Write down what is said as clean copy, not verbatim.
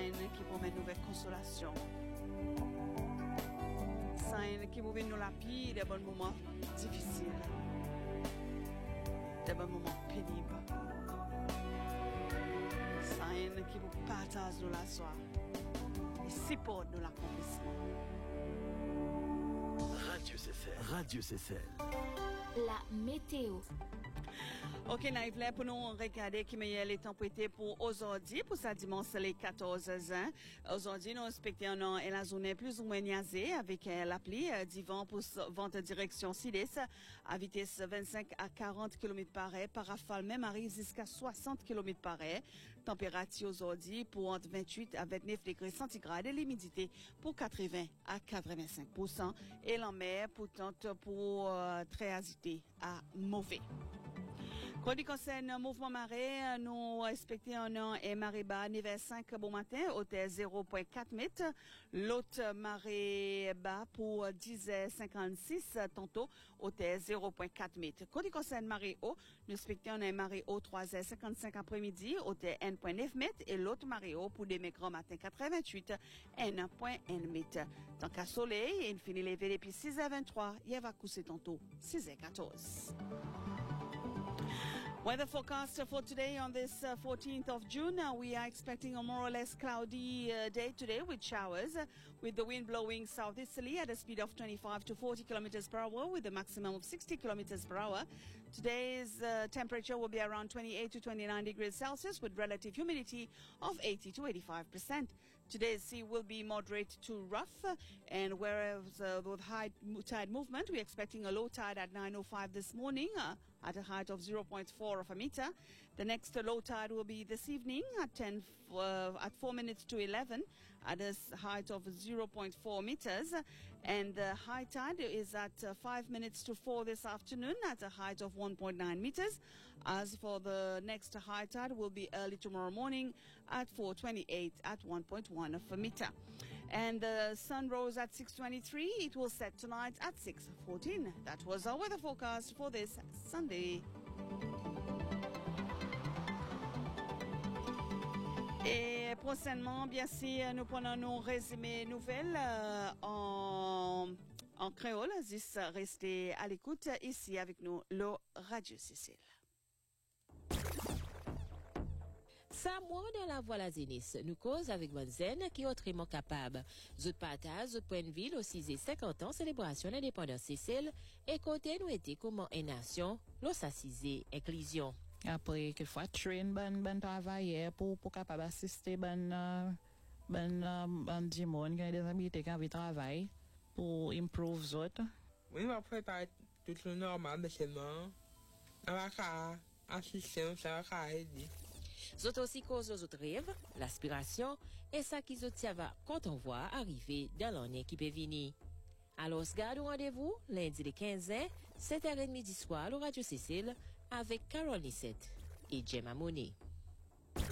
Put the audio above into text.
Sign qui promène nouvelle consolation. Sign qui mouve nous la pire des bons moments difficiles. Des bons moments pénibles. Sign qui vous partage nous la soie. Et supporte nous l'accomplissement. Radio CCL. La météo. Ok, Naïvle, pour nous regarder qui meilleur les températures pour aujourd'hui, pour sa dimanche les 14 juin. Aujourd'hui, nous expectons la journée plus ou moins niaisée avec la pluie d'hiver pour vente direction sud-est à vitesse 25 à 40 km par heure, par rafale même arrive jusqu'à 60 km par heure. Température aujourd'hui pour entre 28 à 29 degrés centigrades et l'humidité pour 80 à 85%. Et la mer pourtant pour très agité à mauvais. Quand il concerne mouvement marée, nous respectons un marée bas niveau 5 bon matin, hauteur 0,4 mètres. L'autre marée bas pour 10h56 tantôt, hauteur 0,4 mètres. Quand il concerne marée haut, nous respectons un marée haut 3h55 après-midi, hauteur 1,9 mètres. Et l'autre marée haut pour demain grand matin 4h28, 1,1 mètre. Tant qu'à soleil, il finit lever depuis 6h23, il va coucher tantôt 6h14. Weather forecast for today on this 14th of June. We are expecting a more or less cloudy day today with showers, with the wind blowing southeasterly at a speed of 25 to 40 kilometers per hour with a maximum of 60 kilometers per hour. Today's temperature will be around 28 to 29 degrees Celsius with relative humidity of 80 to 85%. Today's sea will be moderate to rough, and whereas with high tide movement, we're expecting a low tide at 9:05 this morning at a height of 0.4 of a meter. The next low tide will be this evening at 4 minutes to 11 at a height of 0.4 meters, and the high tide is at 5 minutes to 4 this afternoon at a height of 1.9 meters. As for the next high tide will be early tomorrow morning at 4:28 at 1.1 of a meter. And the sun rose at 6:23. It will set tonight at 6:14. That was our weather forecast for this Sunday. Et prochainement, bien sûr, nous prenons nos résumés nouvelles en créole. Juste restez à l'écoute ici avec nous, le Radio CCL. Samoa dans la voie la Zénis, nous cause avec Bonzen qui est autrement capable. Zot partage, zot point de ville au 6 et 50 ans, célébration d'indépendance Cécile, et côté nous était comment une nation, l'os assisé, inclusion. Après, quelquefois, train ben travailler pour capable assister ben du monde qui a des habités qui ont travail pour improve zot. Oui, on va préparer tout le normal, mais seulement, on va assister, ça va aider. Zot aussi cause aux autres rêves, l'aspiration, et ça qui zot va quand on voit arriver dans l'année qui peut venir. Alors, garde rendez-vous lundi le 15 juin, 7h30 du soir, au Radio Cécile, avec Carole Nissette et Gemma Monet.